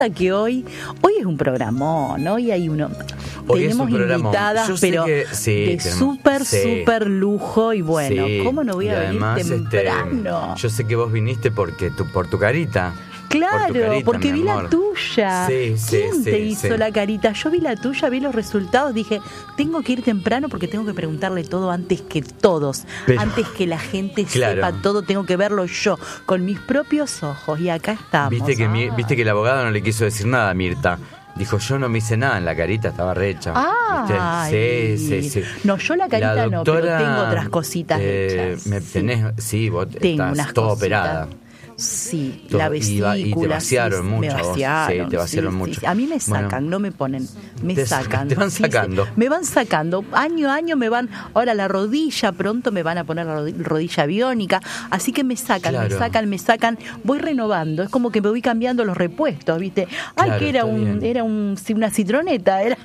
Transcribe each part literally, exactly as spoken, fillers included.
que hoy, hoy es un programón, hoy hay uno, hoy tenemos es un invitadas, Yo sé pero que, sí, de tenemos, súper, sí. súper lujo y bueno, Sí, ¿cómo no voy a venir además, temprano? Este, yo sé que vos viniste porque tu, por tu carita. Claro, por tu carita, porque vi amor. la tuya. Sí, sí, ¿Quién sí, te hizo sí. la carita? Yo vi la tuya, vi los resultados, dije, tengo que ir temprano porque tengo que preguntarle todo antes que todos, Pero, antes que la gente claro. sepa todo, tengo que verlo yo, con mis propios ojos, y acá estamos. Viste que, mi, ah. viste que el abogado no le quiso decir nada a Mirta. Dijo, yo no me hice nada en la carita, estaba recha. Ah, sí, sí, sí. No, yo la carita la doctora, no, pero tengo otras cositas eh, hechas. Me sí. tenés, sí, vos tengo estás unas toda cositas. operada. Sí, Todo, la y, vesícula. y te vaciaron sí, mucho. Me vaciaron, vos. Sí, te vaciaron sí, mucho. Sí, sí. A mí me sacan, bueno, no me ponen, me te, sacan. Te van sí, sacando. Sí, me van sacando. Año a año me van. Ahora la rodilla, pronto me van a poner la rodilla biónica. Así que me sacan, claro. me sacan, me sacan. Voy renovando. Es como que me voy cambiando los repuestos, ¿viste? Ay, claro, que era un, bien. era un, una citroneta, era.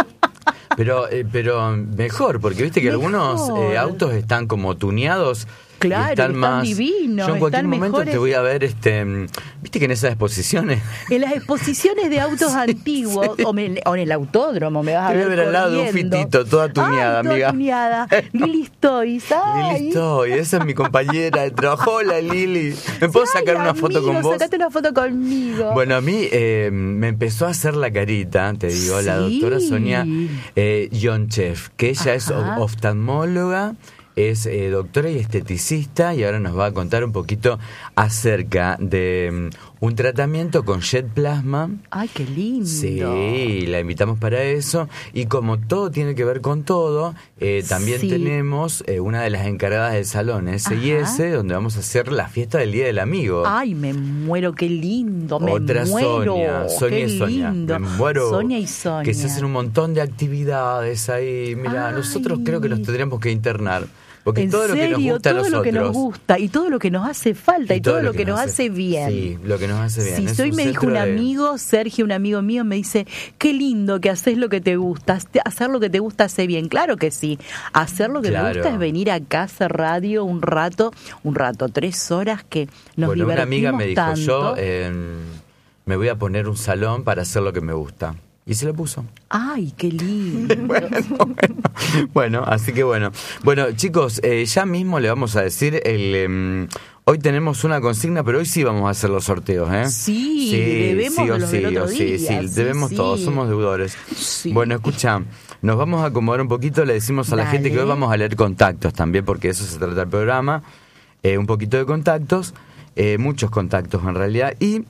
Pero, eh, pero mejor, porque viste que Mejor. algunos eh, autos están como tuneados. Claro, y están, están más divinos, yo en cualquier están momento mejores. te voy a ver, este, viste que en esas exposiciones. En las exposiciones de autos antiguos, sí. o, me, o en el autódromo, me vas a te ver. Te voy a ver al lado de un fitito, toda tuneada, ay, toda amiga. Tuneada. Lili Stoys. Lili Stoys, esa es mi compañera de trabajo. Hola, Lili. ¿Me puedo ay, sacar una amigo, foto con vos? Sacate una foto conmigo. Bueno, a mí eh, me empezó a hacer la carita, te digo, sí. la doctora Sonia eh, Yonchev, que ella Ajá. es oftalmóloga. Es eh, doctora y esteticista y ahora nos va a contar un poquito acerca de um, un tratamiento con jet plasma. ¡Ay, qué lindo! Sí, la invitamos para eso. Y como todo tiene que ver con todo, eh, también sí. tenemos eh, una de las encargadas del salón S y S, donde vamos a hacer la fiesta del Día del Amigo. ¡Ay, me muero! ¡Qué lindo! ¡Me Otra muero! Sonia, Sonia qué y Sonia. Lindo. Me muero. Sonia y Sonia. Que se hacen un montón de actividades ahí. Mira, Ay. nosotros creo que los tendríamos que internar. Porque ¿En todo lo serio? que nos gusta todo a nosotros, lo que nos gusta y todo lo que nos hace falta y, y todo, todo lo que, que nos hace, hace bien. Sí, lo que nos hace bien. Sí, es hoy un me dijo un de... amigo, Sergio, un amigo mío, me dice, qué lindo que haces lo que te gusta, hacer lo que te gusta hace bien. Claro que sí, hacer lo que claro. me gusta es venir acá a hacer radio un rato, un rato, tres horas que nos bueno, divertimos una amiga me dijo, tanto. yo eh, me voy a poner un salón para hacer lo que me gusta. Y se lo puso. ¡Ay, qué lindo! bueno, bueno, bueno, así que bueno. Bueno, chicos, eh, ya mismo le vamos a decir, el eh, hoy tenemos una consigna, pero hoy sí vamos a hacer los sorteos, ¿eh? Sí, sí debemos sí, de los sí, del otro sí, día. sí, sí, debemos sí. todos, somos deudores. Sí. Bueno, escucha, nos vamos a acomodar un poquito, le decimos a la Dale. gente que hoy vamos a leer contactos también, porque de eso se trata el programa. Eh, un poquito de contactos, eh, muchos contactos en realidad, y...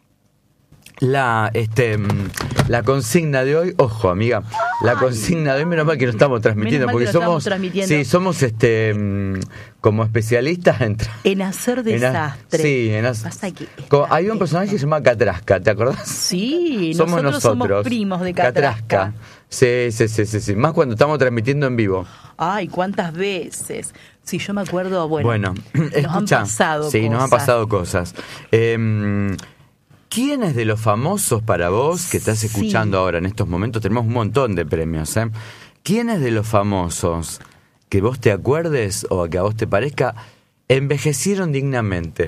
La este la consigna de hoy, ojo amiga, la Ay, consigna de hoy, menos mal que no estamos transmitiendo, porque somos sí, somos este como especialistas en, en hacer desastres. Sí, en hacer. Hay un personaje que se llama Catrasca, ¿te acordás? Sí, somos nosotros, nosotros somos primos de Catrasca. Catrasca. Sí, sí, sí, sí, sí, más cuando estamos transmitiendo en vivo. Ay, cuántas veces. Sí, yo me acuerdo, bueno, bueno nos escucha, han pasado sí, cosas. nos han pasado cosas. Eh, ¿Quiénes de los famosos para vos que estás escuchando sí. ahora en estos momentos? Tenemos un montón de premios, ¿eh? ¿Quiénes de los famosos que vos te acuerdes o que a vos te parezca envejecieron dignamente?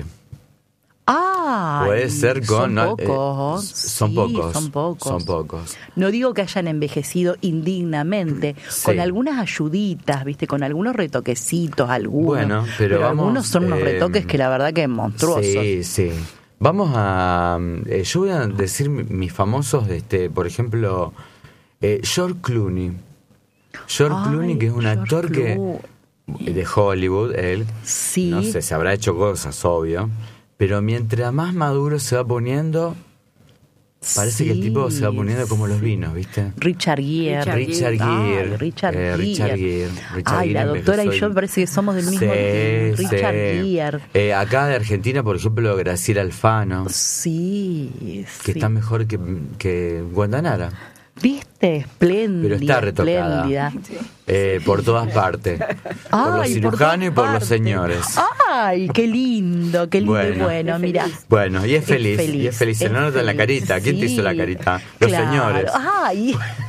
Ah, puede ser con son no, pocos, eh, son sí, pocos, son pocos, son pocos. No digo que hayan envejecido indignamente, sí. con algunas ayuditas, viste, con algunos retoquecitos, algunos. Bueno, pero, pero vamos, algunos son unos eh, retoques que la verdad que es monstruosos. Sí, sí. Vamos a... Eh, yo voy a decir mis famosos, de este, por ejemplo, eh, George Clooney. George Ay, Clooney, que es un George actor Clooney. que de Hollywood, él. Sí. No sé, se habrá hecho cosas, obvio. Pero mientras más maduro se va poniendo, parece sí, que el tipo se va poniendo como los vinos, ¿viste? Richard Gere. Richard Gere. Ay, Richard, eh, Richard Gere. Richard Ay, Gere la doctora y yo me parece que somos del mismo sí, Richard sí. Gere. Eh, acá de Argentina, por ejemplo, Graciela Alfano. Sí, Que sí. está mejor que, que Guandanara. ¿Viste? Espléndida. Pero está retocada. Eh, por todas partes. Ay, por los cirujanos y por partes. los señores. Ay, qué lindo, qué lindo. Bueno, bueno mira. Bueno, y es feliz. Es feliz y es feliz. Se es nota en la feliz. carita. ¿Quién sí. te hizo la carita? Los claro. señores. Ay.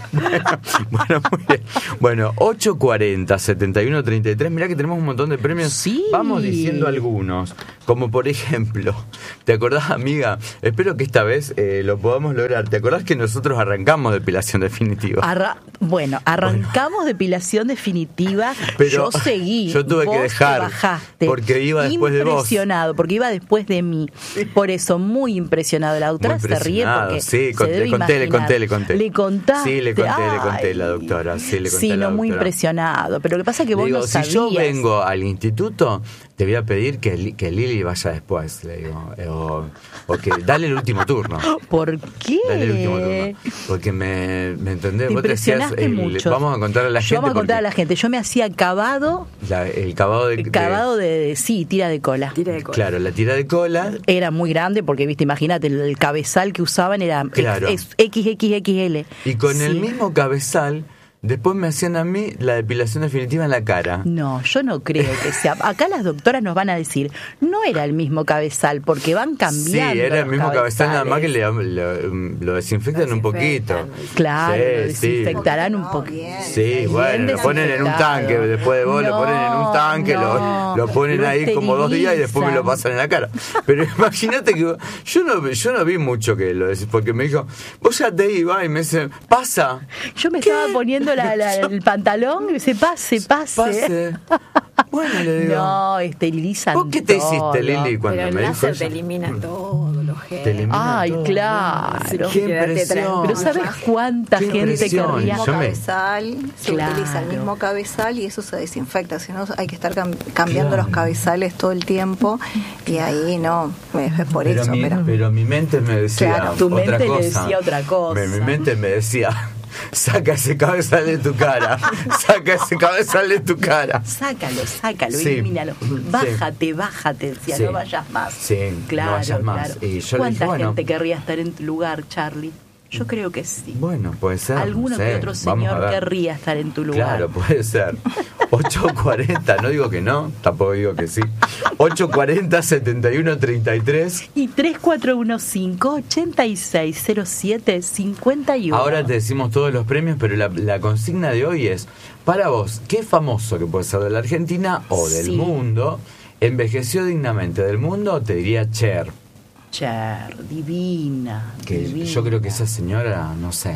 Bueno, bueno, muy bien. Bueno, ocho cuarenta, setenta y uno treinta y tres. Mirá que tenemos un montón de premios. Sí. Vamos diciendo algunos. Como por ejemplo, ¿te acordás, amiga? Espero que esta vez eh, lo podamos lograr. ¿Te acordás que nosotros arrancamos depilación definitiva? Arra- bueno, arrancamos bueno. depilación definitiva. Pero yo seguí. Yo tuve vos que dejar. Te bajaste. Porque iba después de vos. Impresionado, porque iba después de mí. Por eso, muy impresionado. La doctora se ríe porque sí, se conté, debe le conté, imaginar. le conté, le conté. ¿Le contaste? Sí, le conté, Ay. le conté la doctora. Sí, le conté sí a la no, muy doctora. impresionado. Pero lo que pasa es que le vos digo, no sabías. Si yo vengo al instituto, te voy a pedir que, que Lili vaya después, le digo. O, o que dale el último turno. ¿Por qué? Dale el último turno. Porque me, me entendés. Te vos te decías, impresionaste el, mucho. Vamos a contar a la yo gente. Vamos a contar a la gente. Yo me hacía cavado. La, el cavado de, el cavado de, de, sí, tira de cola. Tira de cola. Claro, la tira de cola. Era muy grande porque, viste, imagínate, el, el cabezal que usaban era claro. equis equis equis ele. Y con sí. el mismo cabezal, después me hacían a mí la depilación definitiva en la cara. No, yo no creo que sea. Acá las doctoras nos van a decir, no era el mismo cabezal, porque van cambiando. Sí, era el mismo cabezales. cabezal, nada más que le, lo, lo desinfectan un poquito. Claro, sí, lo desinfectarán sí. un poquito. Sí, bueno, lo ponen en un tanque, después de vos no, lo ponen en un tanque, no, lo, lo ponen lo ahí como dos días y después me lo pasan en la cara. Pero imagínate que yo no yo no vi mucho que lo decís, porque me dijo, vos ya te ibas y me dice, pasa. Yo me ¿Qué? estaba poniendo la, la, el pantalón y me dice, pase, pase. Pase. Bueno, le digo. No, esterilizan ¿Vos qué te todo. hiciste, Lili, cuando Pero me el dijo láser eso? te elimina todo, los genes. Te elimina Ay, todo. claro. Qué impresión. Pero ¿sabes cuánta Qué gente impresión. querría? El mismo Yo me- cabezal, se Claro. utiliza el mismo cabezal y eso se desinfecta, si no hay que estar cam- cambiando Claro. los cabezales todo el tiempo y ahí no, es por pero eso. Mi, pero- pero mi mente me decía Claro, tu otra mente le cosa. decía otra cosa. Mi, mi mente me decía, saca ese cabezal de tu cara, saca ese cabezal de tu cara. Sácalo, sácalo, Sí. elimínalo. Bájate, bájate, decía, Sí. no vayas más. Sí, claro, no vayas más. claro. Y yo le ¿Cuánta dije, bueno, gente querría estar en tu lugar, Charlie? Yo creo que sí. Bueno, puede ser. Alguno no sé, que otro vamos a señor ver. querría estar en tu lugar. Claro, puede ser. ocho cuarenta, no digo que no, tampoco digo que sí. ocho cuarenta, setenta y uno treinta y tres. Y tres cuatro uno cinco, ocho seis cero siete, cinco uno. Ahora te decimos todos los premios, pero la, la consigna de hoy es, para vos, ¿qué famoso que puede ser de la Argentina o del Sí. mundo envejeció dignamente? Del mundo te diría Cher, Cher, divina. que divina. yo creo que esa señora, no sé,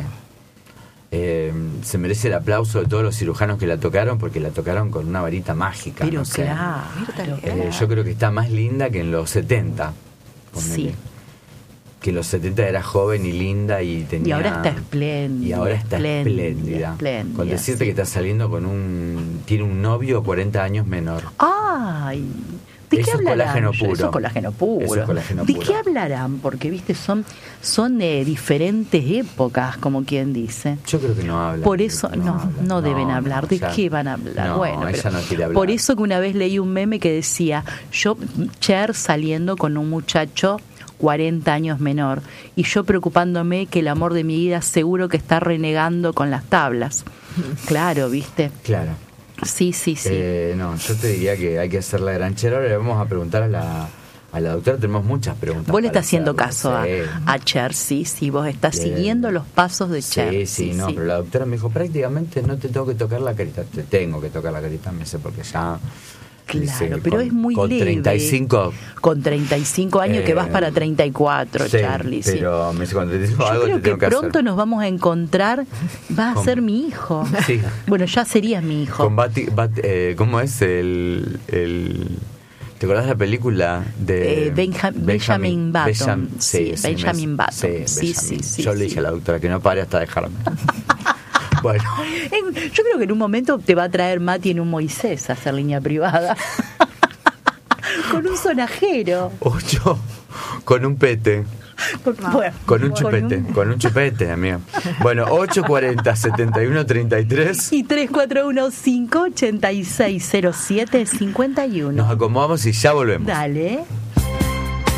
eh, se merece el aplauso de todos los cirujanos que la tocaron, porque la tocaron con una varita mágica. Pero no sé. claro. Eh, yo creo que está más linda que en los setenta. ponele. Sí. Que en los setenta era joven y linda y tenía... Y ahora está espléndida. Y ahora está espléndida, espléndida. espléndida, Con decirte sí. que está saliendo con un... Tiene un novio cuarenta años menor. Ay, ¿de Eso qué es hablarán? colágeno puro. Eso es colágeno puro. Eso es colágeno ¿De puro. qué hablarán? Porque, viste, son, son eh, diferentes épocas, como quien dice. Yo creo que no habla. Por eso, no, habla. no deben hablar. ¿De ella- qué van a hablar? No, bueno, ella pero no quiere hablar. por eso que una vez leí un meme que decía, yo, Cher saliendo con un muchacho cuarenta años menor, y yo preocupándome que el amor de mi vida seguro que está renegando con las tablas. Claro, ¿viste? Claro. Sí, sí, sí. Eh, no, yo te diría que hay que hacer la gran Cher. Ahora le vamos a preguntar a la, a la doctora. Tenemos muchas preguntas. Vos le para estás haciendo hacerle. caso a, Sí. a Cher, sí, sí, vos estás Bien. siguiendo los pasos de Cher. Sí, sí, no, pero la doctora me dijo, prácticamente no te tengo que tocar la carita. Te tengo que tocar la carita, me dice, porque ya... Claro, dice, pero con- es muy con leve. treinta y cinco... Con treinta y cinco años Eh, que vas para treinta y cuatro, sí, Charlie. Sí. pero me dice, con treinta y cinco Yo algo creo te que tengo que pronto hacer. nos vamos a encontrar, vas a Con- ser mi hijo. Sí. Bueno, ya serías mi hijo. Con Bati, Bat- eh, ¿Cómo es el, el... ¿Te acordás de la película de Eh, Benja- Benjamin Button. Benjam- Sí, sí, Benjamin me- Button. Sí, Sí, Benjamin. sí, sí, Yo le sí. dije a la doctora que no pare hasta dejarme. Bueno, En- Yo creo que en un momento te va a traer Mati en un Moisés a hacer línea privada. Con un sonajero. ocho con un pete. Bueno, Con un chupete, un- con un chupete, amigo. Bueno, ocho cuarenta, setenta y uno treinta y tres. Y tres cuatro uno cinco, ocho seis cero siete, cinco uno. Nos acomodamos y ya volvemos. Dale.